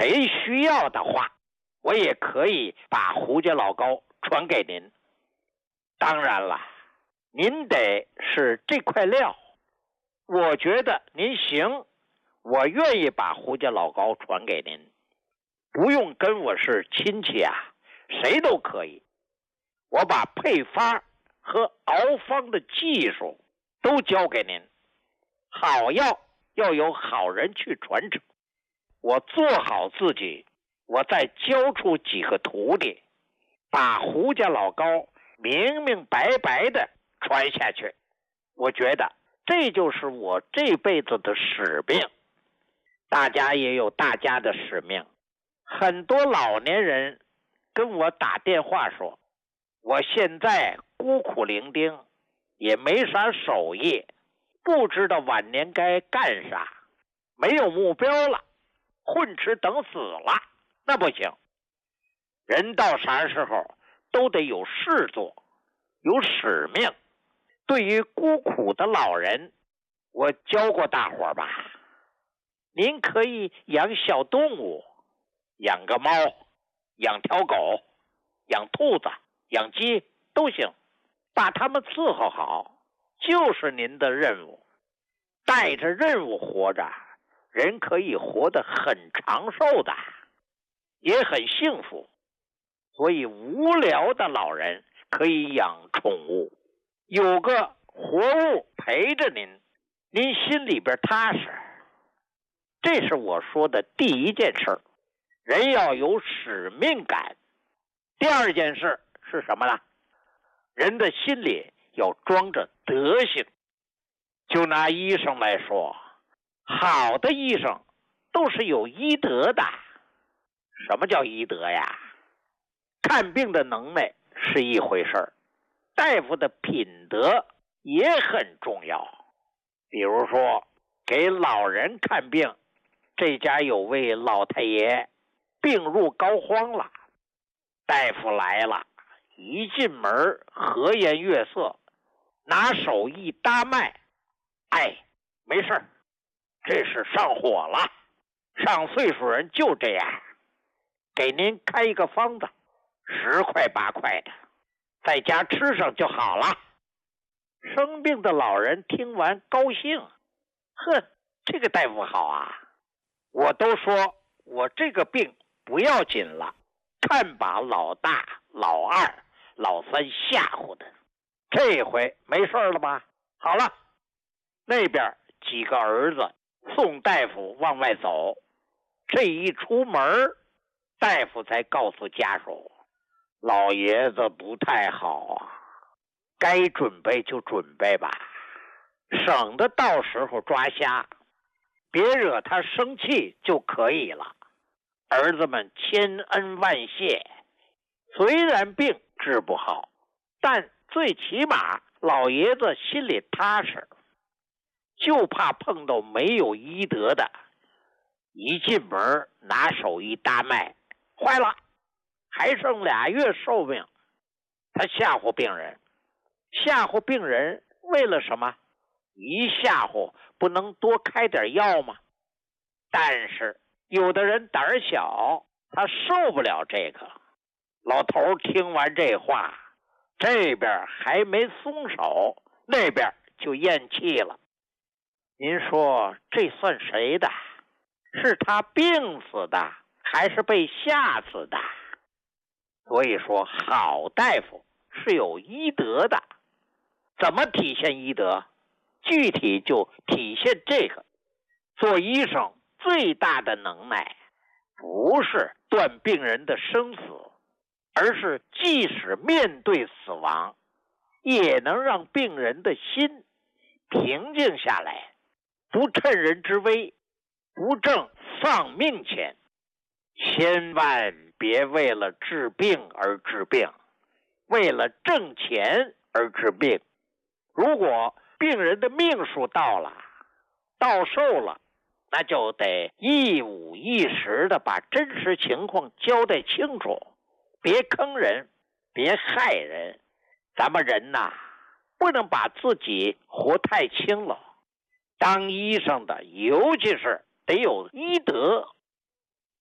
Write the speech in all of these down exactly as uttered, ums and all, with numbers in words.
谁需要的话，我也可以把胡家老高传给您。当然了，您得是这块料，我觉得您行，我愿意把胡家老高传给您，不用跟我是亲戚啊，谁都可以。我把配方和熬方的技术都交给您，好药要有好人去传承。我做好自己，我再教出几个徒弟，把胡家老高明明白白的传下去。我觉得这就是我这辈子的使命。大家也有大家的使命。很多老年人跟我打电话说，我现在孤苦伶仃，也没啥手艺，不知道晚年该干啥，没有目标了，混吃等死了。那不行，人到啥时候都得有事做，有使命。对于孤苦的老人，我教过大伙儿吧，您可以养小动物，养个猫，养条狗，养兔子，养鸡都行，把它们伺候好就是您的任务。带着任务活着，人可以活得很长寿的，也很幸福。所以无聊的老人可以养宠物，有个活物陪着您，您心里边踏实。这是我说的第一件事，人要有使命感。第二件事是什么呢？人的心里要装着德行。就拿医生来说，好的医生都是有医德的。什么叫医德呀？看病的能耐是一回事儿，大夫的品德也很重要。比如说给老人看病，这家有位老太爷病入膏肓了，大夫来了，一进门和颜悦色，拿手一搭脉，哎，没事，这是上火了，上岁数人就这样，给您开一个方子，十块八块的，在家吃上就好了。生病的老人听完高兴，哼，这个大夫好啊，我都说我这个病不要紧了，看把老大老二老三吓唬的，这回没事了吧？好了，那边几个儿子送大夫往外走，这一出门，大夫才告诉家属，老爷子不太好啊，该准备就准备吧，省得到时候抓瞎，别惹他生气就可以了。儿子们千恩万谢，虽然病治不好，但最起码老爷子心里踏实。就怕碰到没有医德的，一进门拿手一搭脉，坏了，还剩俩月寿命。他吓唬病人，吓唬病人为了什么？一吓唬不能多开点药吗？但是有的人胆小，他受不了这个。老头听完这话，这边还没松手，那边就咽气了。您说这算谁的？是他病死的，还是被吓死的？所以说好大夫是有医德的。怎么体现医德？具体就体现这个，做医生最大的能耐不是断病人的生死，而是即使面对死亡，也能让病人的心平静下来，不趁人之危，不正丧命钱。千万别为了治病而治病，为了挣钱而治病。如果病人的命数到了，到寿了，那就得一五一十的把真实情况交代清楚，别坑人，别害人。咱们人呐，不能把自己活太轻了。当医生的，尤其是得有医德。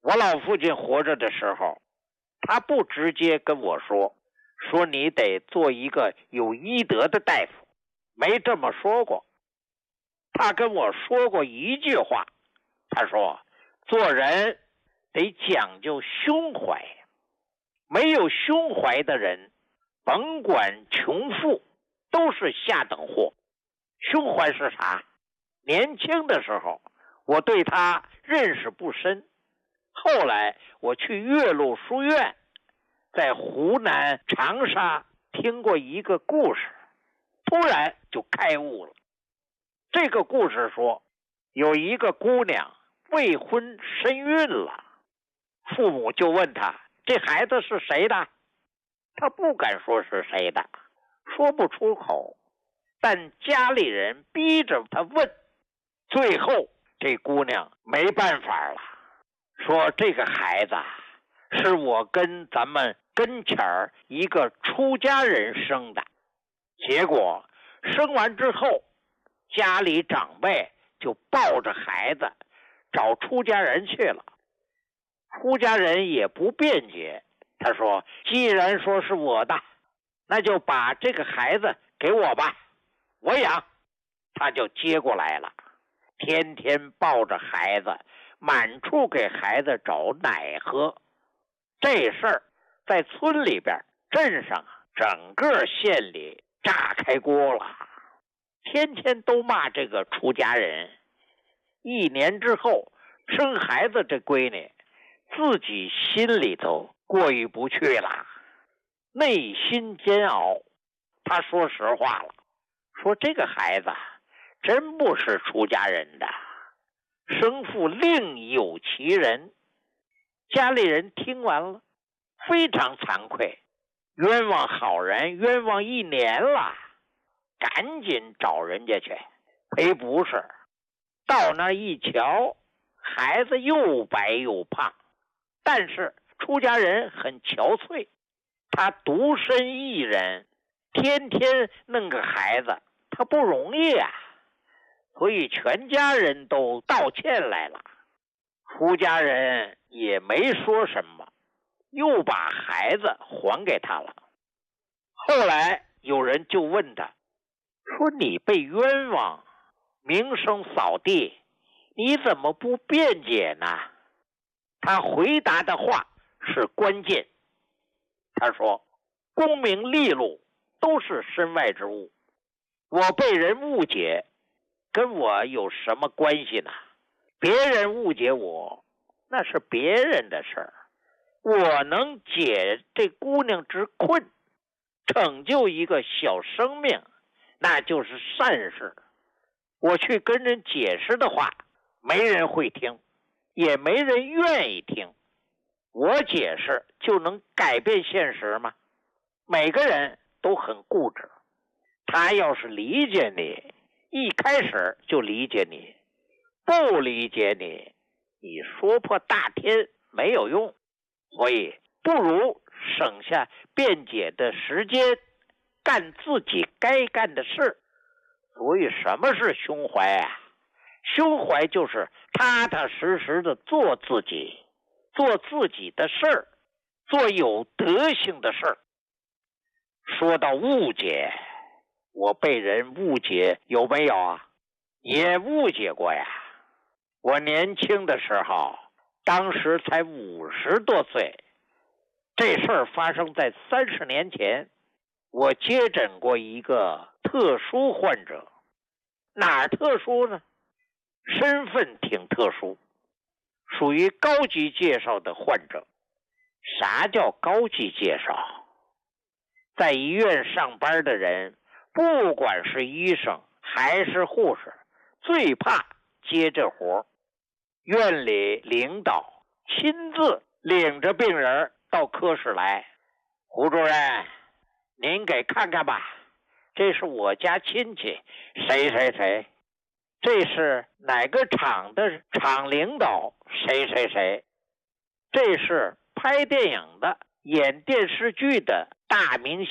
我老父亲活着的时候，他不直接跟我说，说你得做一个有医德的大夫，没这么说过。他跟我说过一句话，他说做人得讲究胸怀，没有胸怀的人，甭管穷富，都是下等货。胸怀是啥？年轻的时候我对他认识不深，后来我去岳麓书院，在湖南长沙听过一个故事，突然就开悟了。这个故事说，有一个姑娘未婚身孕了，父母就问她，这孩子是谁的？她不敢说是谁的，说不出口，但家里人逼着她问。最后这姑娘没办法了，说这个孩子是我跟咱们跟前儿一个出家人生的。结果生完之后，家里长辈就抱着孩子找出家人去了。出家人也不辩解，他说既然说是我的，那就把这个孩子给我吧，我养。他就接过来了，天天抱着孩子满处给孩子找奶喝。这事儿在村里边镇上整个县里炸开锅了，天天都骂这个出家人。一年之后生孩子，这闺女自己心里头过意不去了，内心煎熬。她说实话了，说这个孩子真不是出家人的，生父另有其人。家里人听完了非常惭愧，冤枉好人冤枉一年了，赶紧找人家去赔不是。到那一瞧，孩子又白又胖，但是出家人很憔悴，他独身一人，天天弄个孩子，他不容易啊，所以全家人都道歉来了。出家人也没说什么，又把孩子还给他了。后来有人就问他，说你被冤枉，名声扫地，你怎么不辩解呢？他回答的话是关键。他说，功名利禄都是身外之物，我被人误解，跟我有什么关系呢？别人误解我，那是别人的事儿，我能解这姑娘之困，拯救一个小生命，那就是善事。我去跟人解释的话，没人会听，也没人愿意听。我解释就能改变现实吗？每个人都很固执，他要是理解你，一开始就理解你，不理解你，你说破大天没有用。所以不如省下辩解的时间，干自己该干的事。所以什么是胸怀啊？胸怀就是踏踏实实的做自己，做自己的事儿，做有德行的事儿。说到误解，我被人误解有没有啊？也误解过呀。我年轻的时候，当时才五十多岁，这事儿发生在三十年前。我接诊过一个特殊患者，哪儿特殊呢？身份挺特殊，属于高级介绍的患者。啥叫高级介绍？在医院上班的人，不管是医生还是护士，最怕接这活。院里领导亲自领着病人到科室来，胡主任，您给看看吧，这是我家亲戚谁谁谁，这是哪个厂的厂领导谁谁谁，这是拍电影的演电视剧的大明星